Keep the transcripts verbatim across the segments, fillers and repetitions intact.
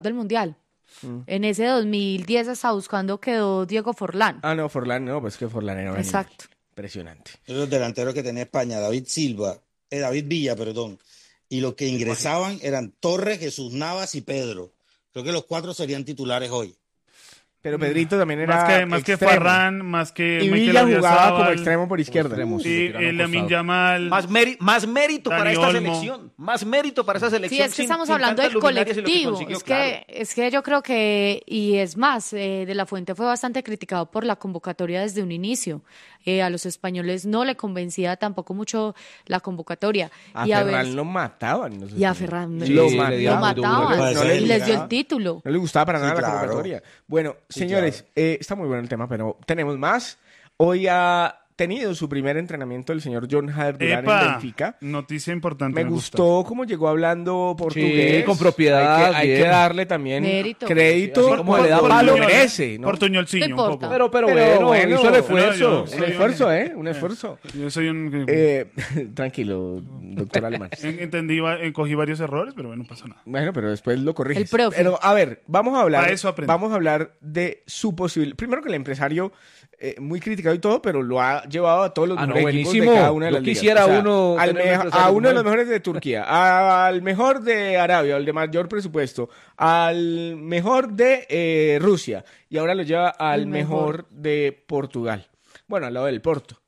del Mundial. Mm. En ese dos mil diez hasta buscando quedó Diego Forlán. Ah, no, Forlán no, pues que Forlán era exacto. Impresionante. Los delanteros que tenía España, David Silva, eh, David Villa, perdón. Y los que ingresaban eran Torres, Jesús Navas y Pedro. Creo que los cuatro serían titulares hoy. Pero Pedrito también era más que, más extremo. que Farrán, más que y Villa jugaba como extremo por izquierda. Extremo, sí, el Lamine Yamal. Más, meri- más mérito Dani para esta Olmo. selección. Más mérito para esa selección. Sí, es que sin, estamos sin hablando del colectivo. Que es, claro. que, es que yo creo que, y es más, eh, De La Fuente fue bastante criticado por la convocatoria desde un inicio. Eh, a los españoles no le convencía tampoco mucho la convocatoria. A y a Ferran ver, lo mataban. No sé y a Ferran sí, lo, sí, lo, lo mataban. No, no, no y les dio el título. No le gustaba para nada sí, la claro. convocatoria. Bueno, sí, señores, claro. eh, está muy bueno el tema, pero tenemos más. Hoy ha tenido su primer entrenamiento el señor John Jader Durán Epa, en Benfica. Noticia importante. Me, me gustó gusta. cómo llegó hablando portugués. Sí, con propiedad. Hay que, hay bien. que darle también Mérito. crédito. Sí, como le da por- palo, lo merece, ¿no? Portuñolciño No un poco. importa. Pero, pero, Pero bueno, bueno, hizo el esfuerzo. no, yo- Un soy esfuerzo, un- ¿eh? Un esfuerzo. Yo soy un... Eh, tranquilo, doctor Alemán. Entendí, va- cogí varios errores, pero bueno, no pasa nada. Bueno, pero después lo corriges. El profe. Pero, a ver, vamos a hablar, Para eso aprende. vamos a hablar de su posible... Primero que el empresario, eh, muy criticado y todo, pero lo ha llevado a todos los Ah, no, mejores equipos de buenísimo. cada una de Yo las ligas. quisiera uno al tener un meja- empresario a como uno de los él. mejores de Turquía, al mejor de Arabia, al de mayor presupuesto, al mejor de eh, Rusia, y ahora lo lleva al El mejor. mejor. de Portugal. Bueno, al lado del Porto.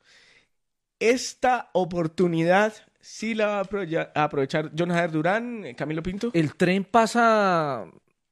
Esta oportunidad sí la va a apro- a aprovechar John Jader Durán, eh, Camilo Pinto. El tren pasa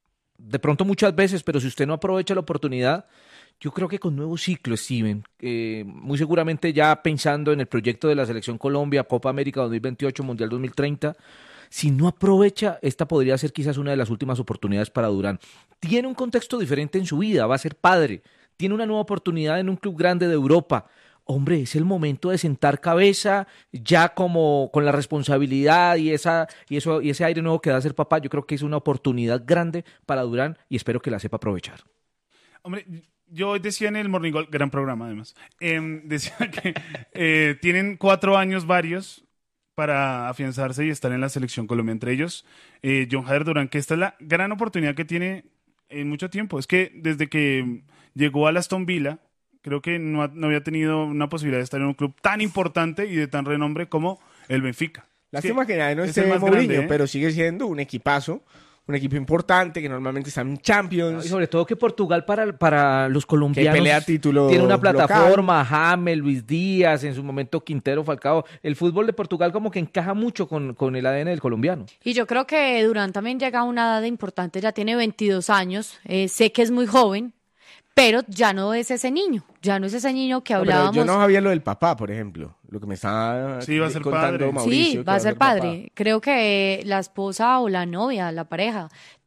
de pronto muchas veces, pero si usted no aprovecha la oportunidad, yo creo que con nuevo ciclo, Steven, eh, muy seguramente ya pensando en el proyecto de la Selección Colombia, Copa América dos mil veintiocho, Mundial dos mil treinta, si no aprovecha, esta podría ser quizás una de las últimas oportunidades para Durán. Tiene un contexto diferente en su vida, va a ser padre, tiene una nueva oportunidad en un club grande de Europa. Hombre, es el momento de sentar cabeza, ya como con la responsabilidad y esa y eso y ese aire nuevo que da ser papá. Yo creo que es una oportunidad grande para Durán y espero que la sepa aprovechar. Hombre, yo hoy decía en el Morning Call, gran programa además, eh, decía que eh, tienen cuatro años varios para afianzarse y estar en la selección Colombia. Entre ellos, eh, John Jader Durán, que esta es la gran oportunidad que tiene en mucho tiempo. Es que desde que llegó al Aston Villa, creo que no, ha- no había tenido una posibilidad de estar en un club tan importante y de tan renombre como el Benfica. Lástima Es que ya no es esté el más Mourinho, grande, ¿eh? pero sigue siendo un equipazo, un equipo importante que normalmente está en Champions. Y sobre todo que Portugal para, para los colombianos Que pelea título tiene una local. plataforma, James, Luis Díaz, en su momento Quintero, Falcao. El fútbol de Portugal como que encaja mucho con, con el A D N del colombiano. Y yo creo que Durán también llega a una edad importante, ya tiene veintidós años, eh, sé que es muy joven, pero ya no es ese niño, ya no es ese niño que No, pero hablábamos. yo no sabía lo del papá, por ejemplo, lo que me estaba Sí, va a ser contando padre. Mauricio. Sí, que va a ser papá. padre. Creo que la esposa o la novia, la pareja,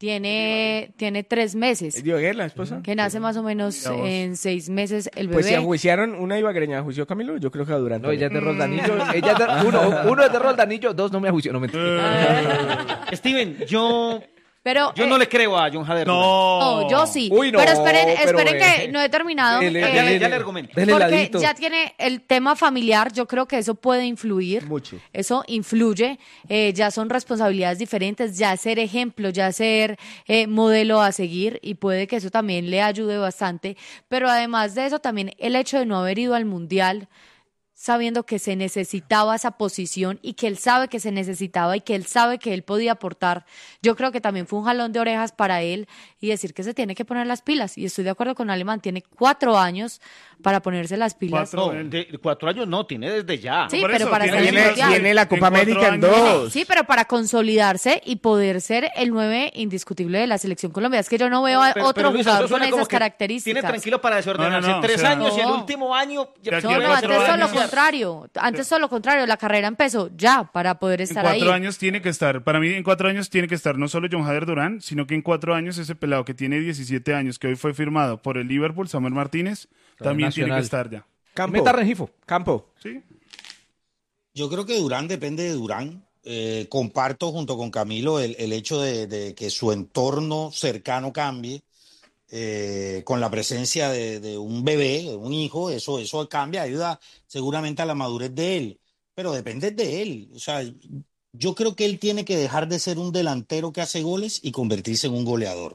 tiene, tiene tres ¿Es meses, Dioguer, la esposa? que nace más o menos Mira vos. en seis meses el bebé. Pues si ajuiciaron una ibaguereña, ¿ajuició Camilo? Yo creo que a Durán. No, ella es de también. Roldanillo. Ella es de, uno, uno es de Roldanillo, dos no me ajuició. No, mentira. Steven, yo, Pero yo eh, no le creo a John Jader. No, no, yo sí. Uy, no, pero esperen, pero, esperen eh, que no he terminado. Dele, eh, Ya, le, dele. ya le argumento. Dele porque heladito. ya tiene el tema familiar, yo creo que eso puede influir. Mucho. Eso influye, eh, ya son responsabilidades diferentes, ya ser ejemplo, ya ser eh, modelo a seguir y puede que eso también le ayude bastante. Pero además de eso, también el hecho de no haber ido al Mundial, sabiendo que se necesitaba esa posición y que él sabe que se necesitaba y que él sabe que él podía aportar, yo creo que también fue un jalón de orejas para él y decir que se tiene que poner las pilas. Y estoy de acuerdo con Alemán, tiene cuatro años para ponerse las pilas. Cuatro. No, de, cuatro años no, tiene desde ya. Sí, Por pero eso, para tiene- estar en el Tiene, Mundial. tiene la Copa En cuatro América en años. dos. Sí, pero para consolidarse y poder ser el nueve indiscutible de la selección colombiana. Es que yo no veo a Pero- otro pero, Luis, jugador eso suena con como esas que características. Tiene tranquilo para desordenarse. No, no, no, Tres o sea, años y el no. último año. ya- De aquí No, a no, cuatro antes todo lo años. contrario. Antes todo lo contrario. La carrera empezó ya para poder En estar cuatro ahí. años tiene que estar, para mí en cuatro años tiene que estar no solo John Jader Durán, sino que en cuatro años ese pelado que tiene diecisiete años, que hoy fue firmado por el Liverpool, Samuel Martínez, también tiene Nacional. que estar ya. Campo. Meta Rengifo. Campo. ¿Sí? Yo creo que Durán depende de Durán. Eh, comparto junto con Camilo el, el hecho de, de que su entorno cercano cambie. Eh, con la presencia de, de un bebé, de un hijo, eso, eso cambia, ayuda seguramente a la madurez de él, pero depende de él. O sea, Yo creo que él tiene que dejar de ser un delantero que hace goles y convertirse en un goleador.